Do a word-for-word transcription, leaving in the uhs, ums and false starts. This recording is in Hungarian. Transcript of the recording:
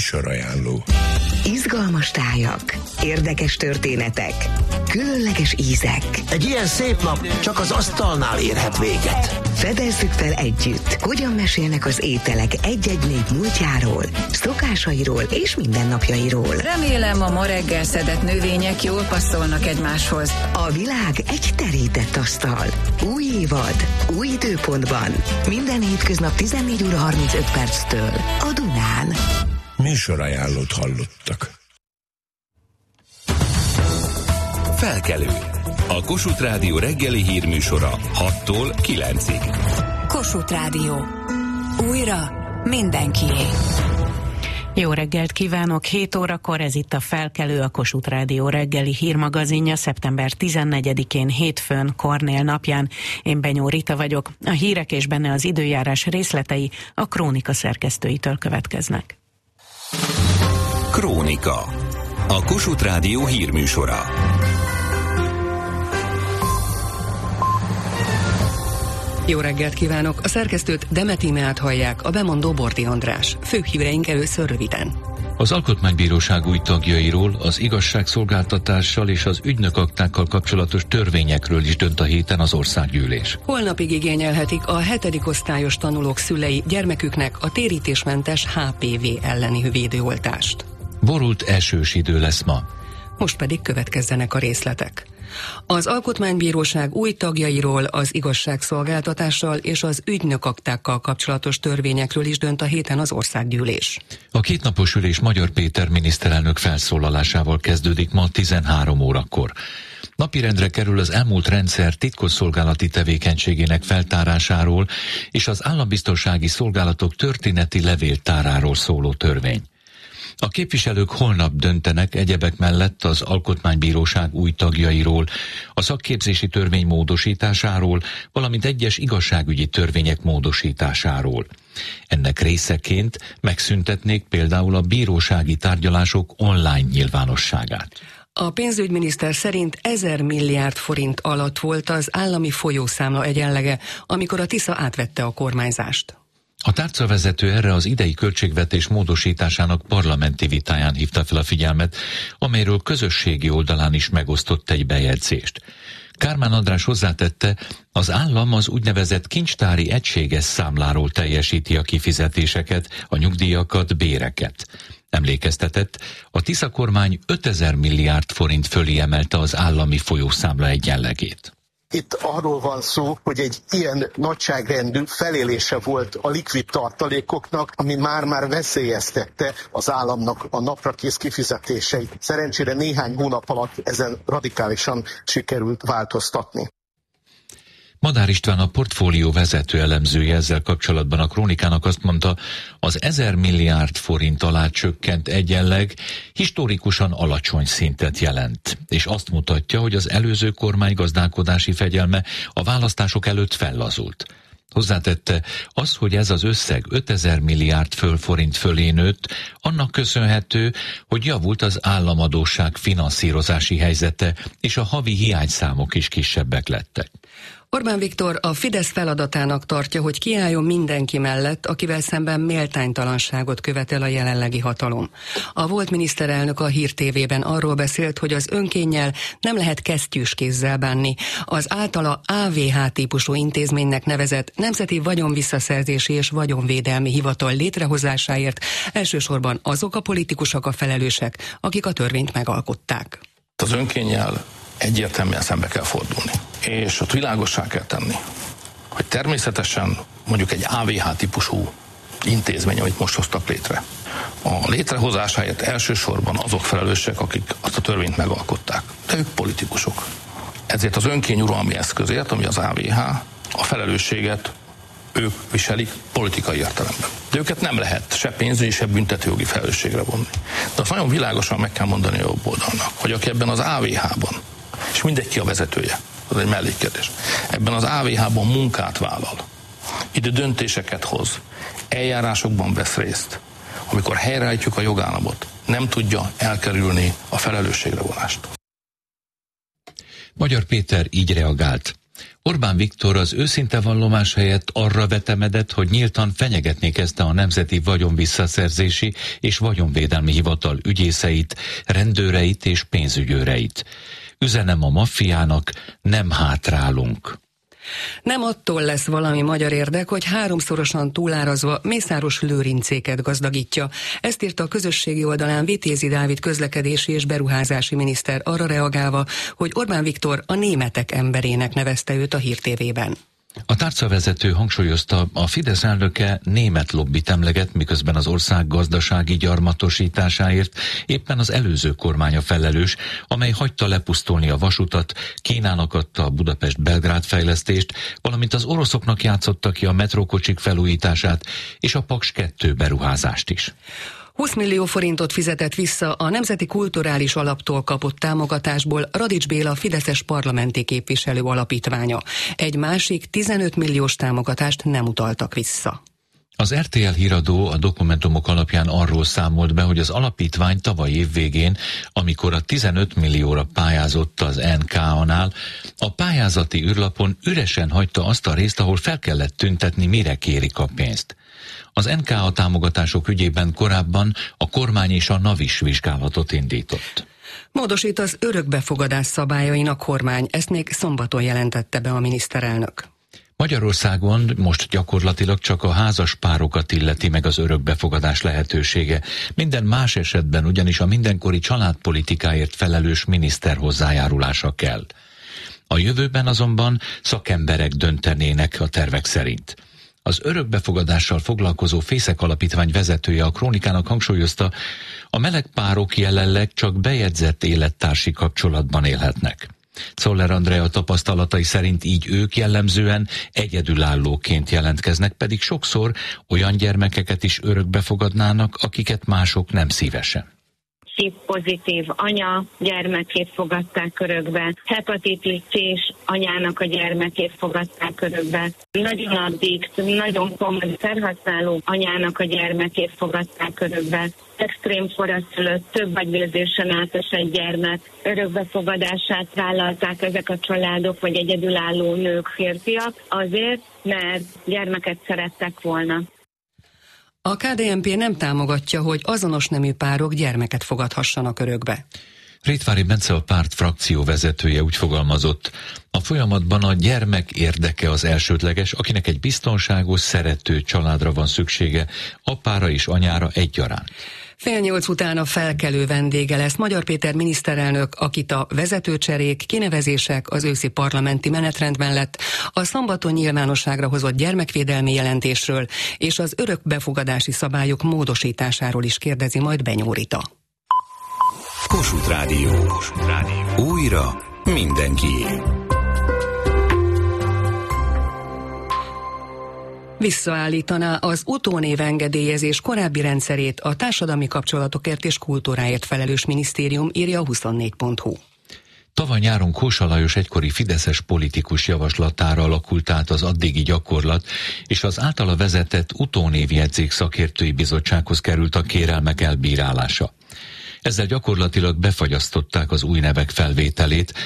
Műsorajánló. Izgalmas tájak, érdekes történetek, különleges ízek. Egy ilyen szép nap csak az asztalnál érhet véget. Fedezzük fel együtt, hogyan mesélnek az ételek egy-egy nép múltjáról, szokásairól és mindennapjairól. Remélem, a ma reggel szedett növények jól passzolnak egymáshoz. A világ egy terített asztal. Új évad, új időpontban. Minden hétköznap tizennégy óra harmincöt perctől a Dunán. Műsorajánlót hallottak. Felkelő. A Kossuth Rádió reggeli hírműsora hattól kilencig. Kossuth Rádió. Újra mindenkié. Jó reggelt kívánok! hét órakor ez itt a Felkelő, a Kossuth Rádió reggeli hírmagazinja szeptember tizennegyedikén hétfőn, Kornél napján. Én Benyó Rita vagyok. A hírek és benne az időjárás részletei a Krónika szerkesztőitől következnek. Krónika. A Kossuth Rádió hírműsora. Jó reggelt kívánok! A szerkesztőt Demet Imeát hallják, a bemondó Bordi András. Főbb híreink először röviden. Az Alkotmánybíróság új tagjairól, az igazságszolgáltatással és az ügynökaktákkal kapcsolatos törvényekről is dönt a héten az országgyűlés. Holnapig igényelhetik a hetedik osztályos tanulók szülei gyermeküknek a térítésmentes há pé vé elleni védőoltást. Borult esős idő lesz ma. Most pedig következzenek a részletek. Az Alkotmánybíróság új tagjairól, az igazságszolgáltatással és az ügynökaktákkal kapcsolatos törvényekről is dönt a héten az országgyűlés. A kétnapos ülés Magyar Péter miniszterelnök felszólalásával kezdődik ma tizenhárom órakor. Napirendre kerül az elmúlt rendszer titkosszolgálati tevékenységének feltárásáról és az állambiztonsági szolgálatok történeti levéltáráról szóló törvény. A képviselők holnap döntenek egyebek mellett az Alkotmánybíróság új tagjairól, a szakképzési törvény módosításáról, valamint egyes igazságügyi törvények módosításáról. Ennek részeként megszüntetnék például a bírósági tárgyalások online nyilvánosságát. A pénzügyminiszter szerint ezer milliárd forint alatt volt az állami folyószámla egyenlege, amikor a Tisza átvette a kormányzást. A tárcavezető erre az idei költségvetés módosításának parlamenti vitáján hívta fel a figyelmet, amelyről közösségi oldalán is megosztott egy bejegyzést. Kármán András hozzátette, az állam az úgynevezett kincstári egységes számláról teljesíti a kifizetéseket, a nyugdíjakat, béreket. Emlékeztetett, a Tisza kormány ötezer milliárd forint fölé emelte az állami folyószámla egyenlegét. Itt arról van szó, hogy egy ilyen nagyságrendű felélése volt a likvid tartalékoknak, ami már-már veszélyeztette az államnak a naprakész kifizetéseit. Szerencsére néhány hónap alatt ezen radikálisan sikerült változtatni. Madár István, a portfólió vezető elemzője ezzel kapcsolatban a Krónikának azt mondta, az ezer milliárd forint alá csökkent egyenleg historikusan alacsony szintet jelent, és azt mutatja, hogy az előző kormány gazdálkodási fegyelme a választások előtt fellazult. Hozzátette, az, hogy ez az összeg ötezer milliárd föl forint fölé nőtt, annak köszönhető, hogy javult az államadósság finanszírozási helyzete, és a havi hiányszámok is kisebbek lettek. Orbán Viktor a Fidesz feladatának tartja, hogy kiálljon mindenki mellett, akivel szemben méltánytalanságot követel a jelenlegi hatalom. A volt miniszterelnök a Hír té vében arról beszélt, hogy az önkénnyel nem lehet kesztyűs kézzel bánni. Az általa á vé há típusú intézménynek nevezett Nemzeti Vagyonvisszaszerzési és Vagyonvédelmi Hivatal létrehozásáért elsősorban azok a politikusok a felelősek, akik a törvényt megalkották. Az önkénnyel egyértelműen szembe kell fordulni. És ott világossá kell tenni, hogy természetesen mondjuk egy á vé há típusú intézmény, amit most hoztak létre, a létrehozásáért elsősorban azok felelősek, akik azt a törvényt megalkották. De ők politikusok. Ezért az önkényuralmi eszközért, ami az á vé há, a felelősséget ők viselik politikai értelemben. De őket nem lehet se pénzügyi, se büntetőjogi felelősségre vonni. De azt nagyon világosan meg kell mondani a jobb oldalnak, hogy aki ebben az á vé hában, és mindegy ki a vezetője, az egy mellékkérdés, ebben az á vé hában munkát vállal, ide döntéseket hoz, eljárásokban vesz részt, amikor helyreállítjuk a jogállamot, nem tudja elkerülni a felelősségre vonást. Magyar Péter így reagált. Orbán Viktor az őszinte vallomás helyett arra vetemedett, hogy nyíltan fenyegetni kezdte a Nemzeti Vagyonvisszaszerzési és Vagyonvédelmi Hivatal ügyészeit, rendőreit és pénzügyőreit. Üzenem a maffiának, nem hátrálunk. Nem attól lesz valami magyar érdek, hogy háromszorosan túlárazva Mészáros Lőrincéket gazdagítja. Ezt írta a közösségi oldalán Vitézi Dávid közlekedési és beruházási miniszter arra reagálva, hogy Orbán Viktor a németek emberének nevezte őt a Hír té vében. A tárcavezető hangsúlyozta, a Fidesz elnöke német lobbit emleget, miközben az ország gazdasági gyarmatosításáért éppen az előző kormánya felelős, amely hagyta lepusztulni a vasutat, Kínának adta a Budapest-Belgrád fejlesztést, valamint az oroszoknak játszotta ki a metrókocsik felújítását és a Paks kettő beruházást is. húsz millió forintot fizetett vissza a Nemzeti Kulturális Alaptól kapott támogatásból Radics Béla fideszes parlamenti képviselő alapítványa. Egy másik tizenöt milliós támogatást nem utaltak vissza. Az er té el híradó a dokumentumok alapján arról számolt be, hogy az alapítvány tavaly év végén, amikor a tizenöt millióra pályázott az en ká á-nál, a pályázati űrlapon üresen hagyta azt a részt, ahol fel kellett tüntetni, mire kérik a pénzt. Az en ká á támogatások ügyében korábban a kormány és a NAV is vizsgálatot indított. Módosít az örökbefogadás szabályain a kormány, ezt még szombaton jelentette be a miniszterelnök. Magyarországon most gyakorlatilag csak a házas párokat illeti meg az örökbefogadás lehetősége. Minden más esetben ugyanis a mindenkori családpolitikáért felelős miniszter hozzájárulása kell. A jövőben azonban szakemberek döntenének a tervek szerint. Az örökbefogadással foglalkozó Fészek Alapítvány vezetője a Krónikának hangsúlyozta, a meleg párok jelenleg csak bejegyzett élettársi kapcsolatban élhetnek. Czoller Andrea tapasztalatai szerint így ők jellemzően egyedülállóként jelentkeznek, pedig sokszor olyan gyermekeket is örökbefogadnának, akiket mások nem szívesen. szív pozitív anya gyermekét fogadták örökbe, hepatitis C-s anyának a gyermekét fogadták örökbe, nagyon addikt, nagyon komoly szerhasználó anyának a gyermekét fogadták örökbe, extrém koraszülött, több agyvérzésen átesett gyermek örökbefogadását vállalták ezek a családok, vagy egyedülálló nők, férfiak, azért, mert gyermeket szerettek volna. A ká dé en pé nem támogatja, hogy azonos nemű párok gyermeket fogadhassanak örökbe. Rétvári Bence, a párt frakció vezetője úgy fogalmazott, a folyamatban a gyermek érdeke az elsődleges, akinek egy biztonságos, szerető családra van szüksége, apára és anyára egyaránt. Fél nyolc után a felkelő vendége lesz Magyar Péter miniszterelnök, akit a vezetőcserék, kinevezések az őszi parlamenti menetrendben lett, a szombaton nyilvánosságra hozott gyermekvédelmi jelentésről és az örökbefogadási szabályok módosításáról is kérdezi majd Benyó Rita. Kossuth Rádió. Kossuth Rádió. Újra mindenkié. Visszaállítaná az utónév engedélyezés korábbi rendszerét a társadalmi kapcsolatokért és kultúráért felelős minisztérium, írja a huszonnégy pont hu. Tavaly nyáron Kósa Lajos egykori fideszes politikus javaslatára alakult át az addigi gyakorlat, és az általa vezetett utónévjegyzék szakértői bizottsághoz került a kérelmek elbírálása. Ezzel gyakorlatilag befagyasztották az új nevek felvételét,